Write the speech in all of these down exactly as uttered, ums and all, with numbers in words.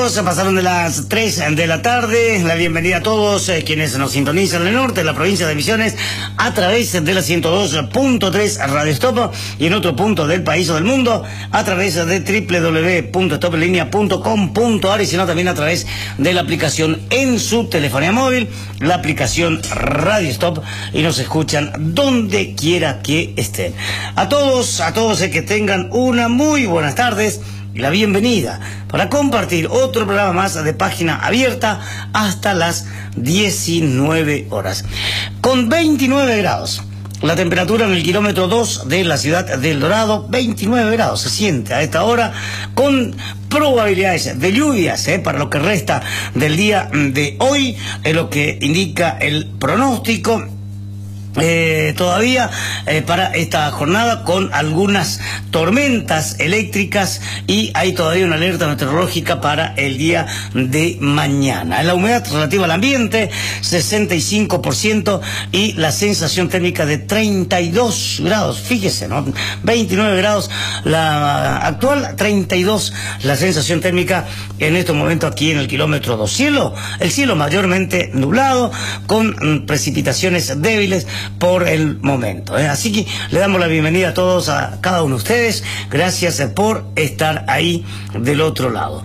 minutos, pasaron de las tres de la tarde. La bienvenida a todos eh, quienes nos sintonizan en el norte, en la provincia de Misiones, a través de la ciento dos punto tres Radio Stop, y en otro punto del país o del mundo, a través de doble u doble u doble u punto stop linea punto com punto a r, y sino también a través de la aplicación en su telefonía móvil, la aplicación Radio Stop, y nos escuchan donde quiera que estén. A todos, a todos eh, que tengan una muy buenas tardes y la bienvenida para compartir otro programa más de Página Abierta hasta las diecinueve horas. Con veintinueve grados. La temperatura en el kilómetro dos de la ciudad de El Dorado, veintinueve grados se siente a esta hora, con probabilidades de lluvias eh, para lo que resta del día de hoy, es lo que indica el pronóstico. Eh, todavía eh, para esta jornada, con algunas tormentas eléctricas, y hay todavía una alerta meteorológica para el día de mañana. La humedad relativa al ambiente, sesenta y cinco por ciento, y la sensación térmica de treinta y dos grados. Fíjese, ¿no? veintinueve grados la actual, treinta y dos la sensación térmica en este momento aquí en el kilómetro dos. Cielo, el cielo mayormente nublado, con mm, precipitaciones débiles por el momento, ¿eh? Así que le damos la bienvenida a todos, a cada uno de ustedes. Gracias eh, por estar ahí del otro lado.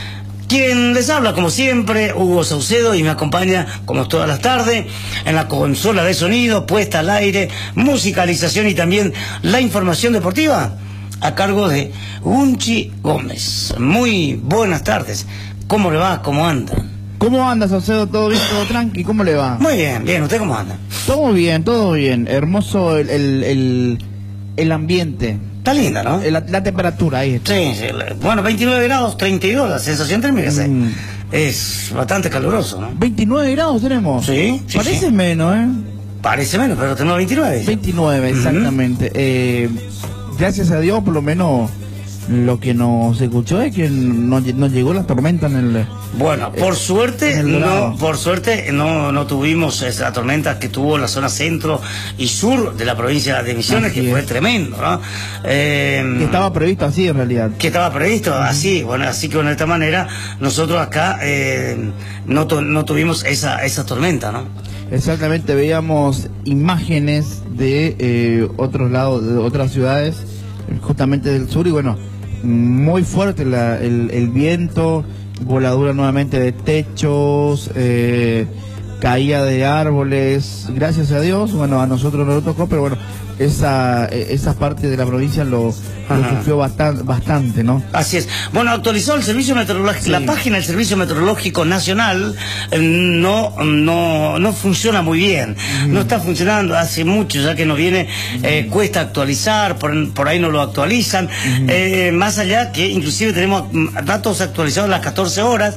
Quien les habla, como siempre, Hugo Saucedo, y me acompaña, como todas las tardes, en la consola de sonido, puesta al aire, musicalización y también la información deportiva, a cargo de Unchi Gómez. Muy buenas tardes. ¿Cómo le va? ¿Cómo anda? ¿Cómo anda, Saucedo? ¿Todo bien? ¿Todo tranqui? ¿Cómo le va? Muy bien, bien. ¿Usted cómo anda? Todo bien, todo bien. Hermoso el, el, el, el ambiente. Está linda, ¿no? La, la temperatura ahí está. Sí, sí. Bueno, veintinueve grados, treinta y dos, la sensación térmica Mm. es bastante caluroso, ¿no? veintinueve grados tenemos. Sí, sí, Parece sí. menos, ¿eh? Parece menos, pero tenemos veintinueve. veintinueve, exactamente. Uh-huh. eh, gracias a Dios, por lo menos lo que nos escuchó es que no, no llegó la tormenta en el... Bueno, por eh, suerte, en el no, por suerte no, no tuvimos esa tormenta que tuvo la zona centro y sur de la provincia de Misiones, así que es. fue tremendo, ¿no? Eh, que estaba previsto así en realidad. que estaba previsto uh-huh. así, bueno, así que bueno, de esta manera nosotros acá eh, no, tu, no tuvimos esa, esa tormenta, ¿no? Exactamente, veíamos imágenes de eh, otros lados, de otras ciudades, justamente del sur, y bueno, muy fuerte la, el, el viento, voladura nuevamente de techos, eh, caída de árboles. Gracias a Dios, bueno, a nosotros no nos tocó, pero bueno, esa esa parte de la provincia lo, lo sufrió bastante, bastante, ¿no? Así es. Bueno, actualizó el Servicio Meteorológico, sí. La página del Servicio Meteorológico Nacional eh, no no no funciona muy bien, mm. no está funcionando hace mucho, ya que nos viene, eh, cuesta actualizar, por, por ahí no lo actualizan, mm. eh, más allá que inclusive tenemos datos actualizados a las catorce horas,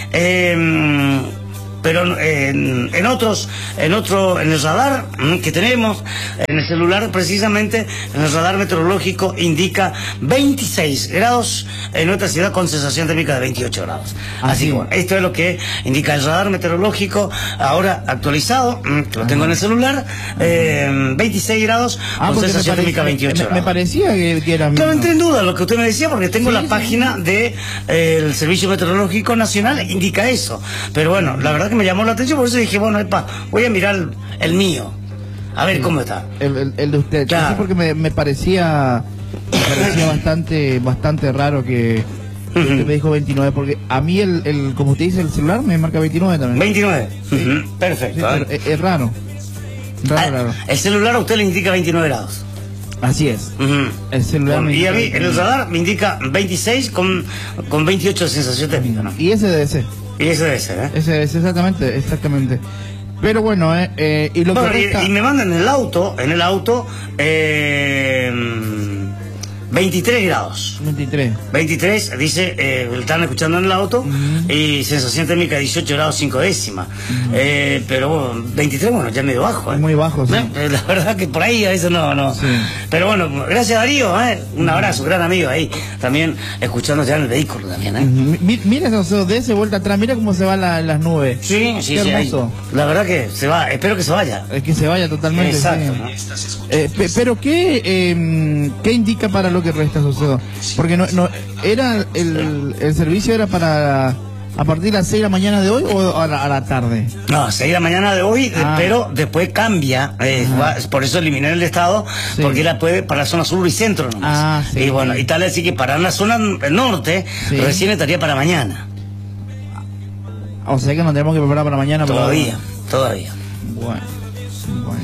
eh, pero en, en otros, en otro, en el radar que tenemos, en el celular precisamente, en el radar meteorológico indica veintiséis grados en nuestra ciudad, con sensación térmica de veintiocho grados. Así, Así que bueno, esto es lo que indica el radar meteorológico ahora actualizado, que lo tengo en el celular, eh, veintiséis grados, ah, con sensación pare... térmica veintiocho me, grados. Me parecía que, que era... Claro, entré en duda lo que usted me decía, porque tengo sí, la sí. página del de, eh, Servicio Meteorológico Nacional, indica eso. Pero bueno, la verdad que me llamó la atención, por eso dije, bueno, epa, voy a mirar el, el mío, a ver sí, cómo está. El, el, el de usted, claro. Sí, porque me, me parecía, me parecía bastante, bastante raro que, que usted me dijo veintinueve, porque a mí, el, el como usted dice, el celular me marca veintinueve también. veintinueve, sí. uh-huh. Perfecto. Sí, es, es raro, raro, ah, raro. El celular a usted le indica veintinueve grados. Así es. Uh-huh. El celular bueno, me y a mí en el radar me indica veintiséis con, con veintiocho de sensación térmica, ¿no? Y ese debe ser. Y ese debe ser, ¿eh? Ese es exactamente, exactamente. Pero bueno, eh, eh y lo bueno, que resta... y, y me mandan en el auto, en el auto, eh, veintitrés grados. veintitrés. veintitrés, dice, eh, están escuchando en el auto, uh-huh. y sensación térmica dieciocho grados cinco décimas. Uh-huh. eh, pero veintitrés, bueno, ya medio bajo, ¿eh? Muy bajo, sí. ¿Eh? La verdad que por ahí a veces no, no. Sí. Pero bueno, gracias Darío, ¿eh? Un abrazo, gran amigo ahí, también escuchando ya en el vehículo también, ¿eh? Uh-huh. Mira eso, de ese vuelta atrás, mira cómo se van la, las nubes. Sí, sí, Qué sí. hermoso. Ahí. La verdad que se va, espero que se vaya. Es que se vaya totalmente. Exacto, sí. ¿no? eh, pe, pero ¿qué, eh, ¿qué indica para lo que resta, Saucedo? Porque no, no era el, el servicio era para ¿A partir de las seis de la mañana de hoy o a la, a la tarde? No, seis de la mañana de hoy, Ah. pero después cambia, eh, va, por eso eliminé el estado, Sí. porque la puede para la zona sur y centro nomás. Ah, sí. Y bueno, y tal así que para la zona norte, Sí. recién estaría para mañana. O sea que nos tenemos que preparar para mañana. pero- Todavía, todavía. Bueno, bueno.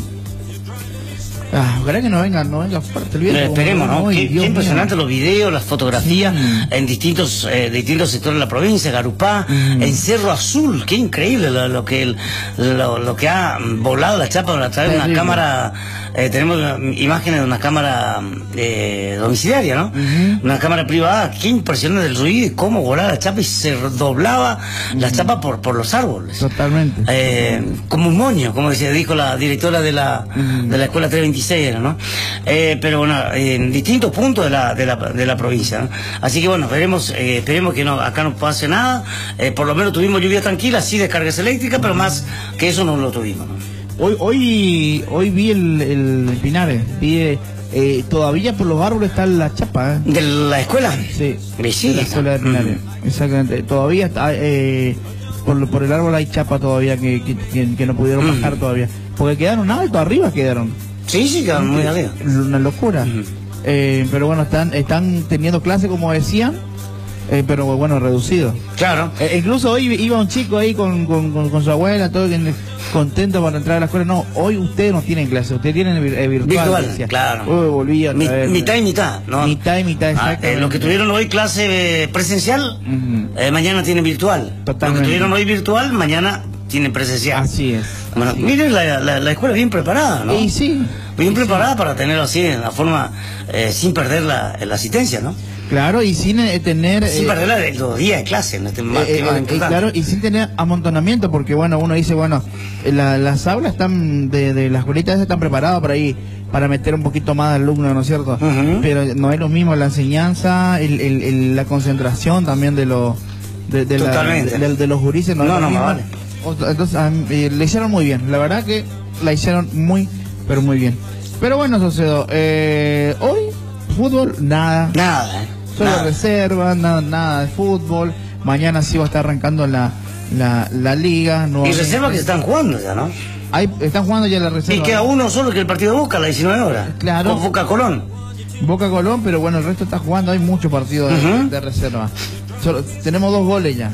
Ah, ojalá que no venga, no venga fuerte el viento. Eh, esperemos, ¿no? Uy, Qué, Dios qué impresionante mío. los videos, las fotografías Sí. en distintos eh, distintos sectores de la provincia, Garupá, Mm. en Cerro Azul, qué increíble lo, lo que el- lo, lo que ha volado la chapa a través de una Terrible. cámara, eh, tenemos eh, imágenes de una cámara eh, domiciliaria, ¿no? Ujú. Una cámara privada, qué impresionante el ruido y cómo volaba la chapa y se doblaba la chapa por, por los árboles. Totalmente. Eh, como un moño, como decía, dijo la directora de la, Mm. de la escuela trescientos veintiséis, era, ¿no? Eh, pero bueno, en distintos puntos de la, de la, de la provincia, ¿no? Así que bueno, veremos, eh, esperemos que no, acá no pase nada. Eh, por lo menos tuvimos lluvia tranquila, sí descargas eléctricas, pero más que eso no lo tuvimos, ¿no? Hoy, hoy, hoy vi el, el Pinares, vi eh, eh, todavía por los árboles está la chapa, ¿eh? ¿De la escuela? Sí, Y sí, de la escuela de Pinares. Exactamente. Todavía está, eh, por, por el árbol hay chapa todavía que, que, que- que no pudieron Mm. bajar todavía. Porque quedaron alto arriba, quedaron. Sí, sí, quedan muy arriba. Una locura. Ujú. Eh, pero bueno, están, están teniendo clase como decían, eh, pero bueno, reducido. Claro. Eh, incluso hoy iba un chico ahí con, con, con, con su abuela, todo que- contento para entrar a la escuela. No, hoy ustedes no tienen clase, ustedes tienen eh, virtual. Virtual, decía. claro. Uy, volví a Mi- traer- mitad y mitad, ¿no? Mitad y mitad, Ah, exactamente. eh, los que tuvieron hoy clase eh, presencial, Ujú. eh, mañana tienen virtual. Totalmente. Los que tuvieron hoy virtual, mañana tienen presencial. Así es. Bueno, así miren la, la, la escuela bien preparada, ¿no? es. Y sí. Bien y preparada para tenerlo así, en la forma, eh, sin perder la, la asistencia, ¿no? sí. Claro, y sin eh, tener... Sin eh, perder la, los días de clase, en este más Eh, tema eh, eh, importante. claro, y sin tener amontonamiento, porque bueno, uno dice, bueno, eh, la- las aulas están de, de las escuelitas están preparadas para ir, para meter un poquito más de alumnos, ¿no es cierto? Ujú. Pero no es lo mismo la enseñanza, el, el- el- la concentración también de los de, de, la- Totalmente. de- de los gurises, no, es No, lo no, mismo. vale. O- Entonces, a mí, eh, le hicieron muy bien, la verdad que la hicieron muy, pero muy bien. Pero bueno, Socedo, eh, hoy, fútbol, nada. Nada, ¿eh? Solo Nada. reserva, nada, nada de fútbol. Mañana sí va a estar arrancando la, la, la liga. Y nuevamente. reservas que se están jugando ya, ¿no? Ahí están jugando ya la reserva. Y queda uno solo que el partido de Boca a las diecinueve horas. Claro. Con Boca Colón. Boca Colón, pero bueno, el resto está jugando. Hay muchos partidos de, Ujú. de reserva. Solo- tenemos dos goles ya.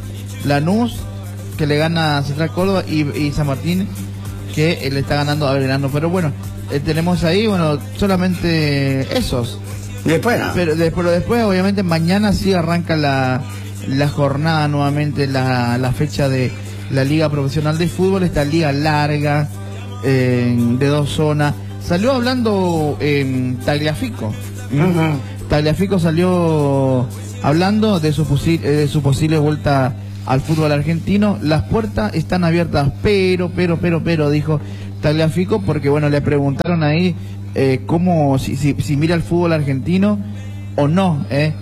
Lanús, que le gana a Central Córdoba, y, y San Martín, que eh, le está ganando a Belgrano. Pero bueno, eh, tenemos ahí, bueno, solamente esos. Después nada. Pero después, pero después, obviamente, mañana sí arranca la, la jornada nuevamente, la, la fecha de la Liga Profesional de Fútbol, esta liga larga, eh, de dos zonas. Salió hablando eh, Tagliafico. Ujú. Tagliafico salió hablando de su, posi- eh, de su posible vuelta al fútbol argentino. Las puertas están abiertas, pero, pero, pero, pero, dijo Tagliafico, porque bueno, le preguntaron ahí eh, cómo, si, si, si mira el fútbol argentino o no, ¿eh?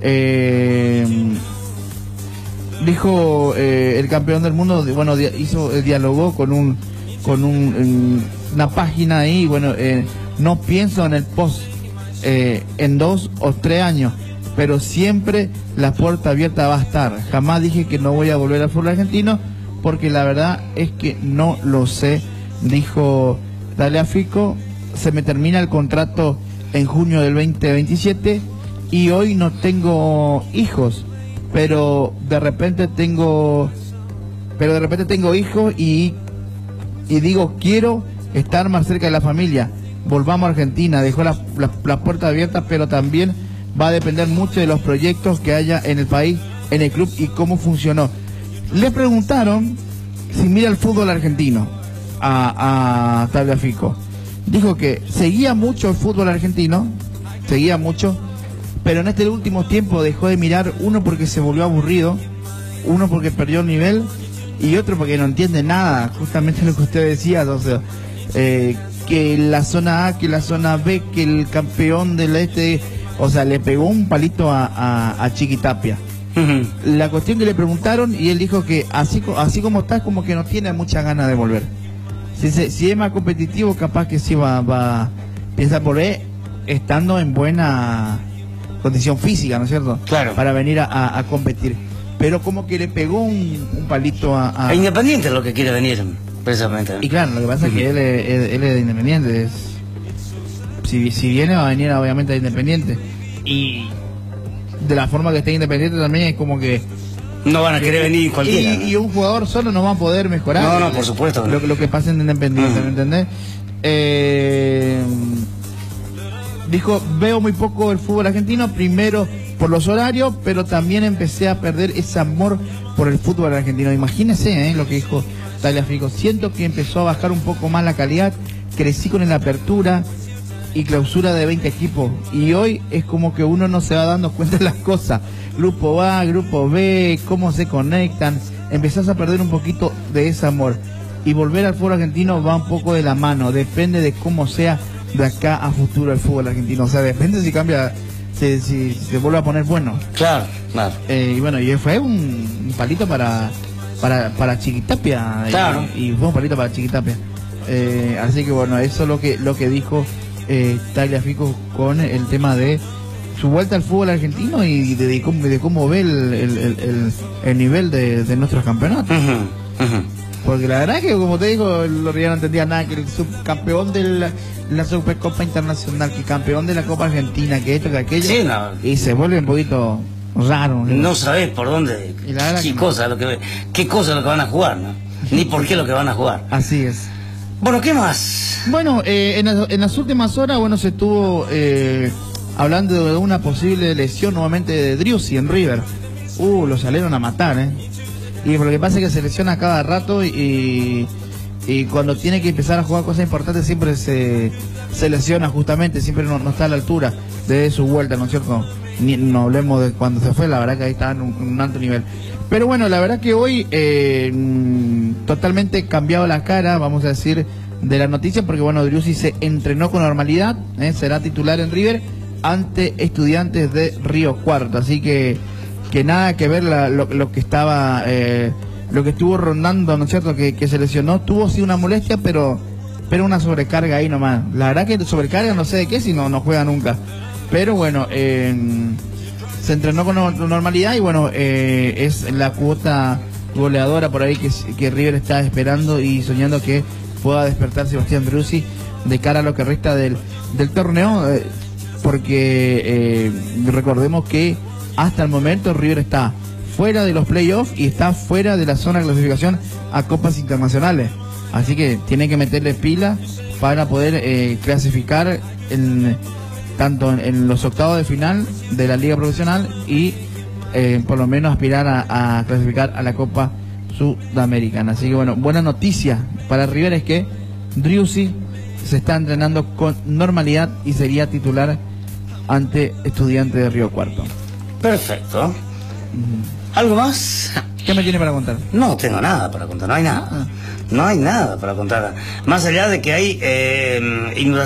Eh, dijo eh, el campeón del mundo, bueno, di- hizo, eh, dialogó con un, con un, en una página ahí, bueno, eh, no pienso en el post, eh, en dos o tres años, pero siempre la puerta abierta va a estar. Jamás dije que no voy a volver al fútbol argentino, porque la verdad es que no lo sé, dijo Tagliafico. Se me termina el contrato en junio del veinte veintisiete y hoy no tengo hijos, pero de repente tengo, pero de repente tengo hijos y, y digo, quiero estar más cerca de la familia. Volvamos a Argentina, dejó la, la, la puerta abierta, pero también va a depender mucho de los proyectos que haya en el país, en el club y cómo funcionó. Le preguntaron si mira el fútbol argentino a, a Tagliafico. Dijo que seguía mucho el fútbol argentino, seguía mucho, pero en este último tiempo dejó de mirar, uno porque se volvió aburrido, uno porque perdió el nivel y otro porque no entiende nada, justamente lo que usted decía, entonces, eh, que la zona A, que la zona B, que el campeón del este, o sea, le pegó un palito a, a, a Chiquitapia. Ujú. La cuestión que le preguntaron y él dijo que así, co- así como está, como que no tiene muchas ganas de volver. Si, se- si es más competitivo, capaz que sí va, va a piensa volver estando en buena condición física, ¿no es cierto? Claro. Para venir a, a- a competir. pero como que le pegó un, un palito a, a... A Independiente es lo que quiere venir, precisamente. Y claro, lo que pasa es que él, es- él es de Independiente. Es... Si, si viene, va a venir obviamente de Independiente. Y de la forma que esté Independiente también es como que... No van a querer venir cualquiera. Y, ¿no? y un jugador solo no va a poder mejorar. No, no, por supuesto. Lo, lo que pasa en Independiente, Ujú. ¿me entendés? Eh, dijo, veo muy poco el fútbol argentino, primero por los horarios, pero también empecé a perder ese amor por el fútbol argentino. Imagínense, ¿eh? Lo que dijo Tagliafico. Siento que empezó a bajar un poco más la calidad, crecí con la apertura y clausura de veinte equipos, y hoy es como que uno no se va dando cuenta de las cosas. Grupo A, grupo B, cómo se conectan, empezás a perder un poquito de ese amor, y volver al fútbol argentino va un poco de la mano, depende de cómo sea de acá a futuro el fútbol argentino, o sea, depende si cambia, si, si, si se vuelve a poner bueno. Claro, claro. Eh, y bueno, y fue un, un palito para para, para Chiquitapia, Claro. y, y fue un palito para Chiquitapia. Eh, así que bueno, eso es lo que, lo que dijo eh, Tagliafico con el tema de su vuelta al fútbol argentino y de, de cómo, de cómo ve el, el, el, el, el nivel de, de nuestros campeonatos. Ujú, ujú. Porque la verdad es que, como te digo, el Lorría no entendía nada, que el subcampeón de la, la Supercopa Internacional, que campeón de la Copa Argentina, que esto, que aquello, Sí, no. y se vuelve un poquito raro. No sabés por dónde, Y la verdad qué que no. cosa lo que, qué cosa lo que van a jugar, ¿no? Ni por qué lo que van a jugar. Así es. Bueno, ¿qué más? Bueno, eh, en, las, en las últimas horas, bueno, se estuvo eh, hablando de una posible lesión nuevamente de Driussi en River. Uh, lo salieron a matar, ¿eh? Y lo que pasa es que se lesiona cada rato y, y cuando tiene que empezar a jugar cosas importantes siempre se, se lesiona justamente, siempre no, no está a la altura de su vuelta, ¿no es cierto? Ni, no hablemos de cuando se fue, la verdad que ahí está en un, en un alto nivel. Pero bueno, la verdad que hoy eh, mm, totalmente cambiado la cara, vamos a decir, de la noticia, porque bueno, Driussi se entrenó con normalidad, ¿eh? Será titular en River ante Estudiantes de Río Cuarto, así que que nada que ver la, lo, lo que estaba eh, lo que estuvo rondando, ¿no es cierto? Que, que se lesionó, tuvo sí una molestia, pero pero una sobrecarga ahí nomás. La verdad que sobrecarga no sé de qué, si no, no juega nunca. Pero bueno, eh, se entrenó con no- normalidad y bueno, eh, es la cuota goleadora por ahí que, que River está esperando y soñando que pueda despertar Sebastián Driussi de cara a lo que resta del, del torneo, eh, porque eh, recordemos que hasta el momento River está fuera de los playoffs y está fuera de la zona de clasificación a copas internacionales. Así que tiene que meterle pila para poder eh, clasificar en, tanto en, en los octavos de final de la liga profesional y eh, por lo menos aspirar a, a clasificar a la Copa Sudamericana. Así que bueno, buena noticia para River es que Driussi se está entrenando con normalidad y sería titular ante Estudiantes de Río Cuarto. Perfecto. ¿Algo más? ¿Qué me tiene para contar? No tengo nada para contar, no hay nada. No hay nada para contar. Más allá de que hay eh, inundaciones.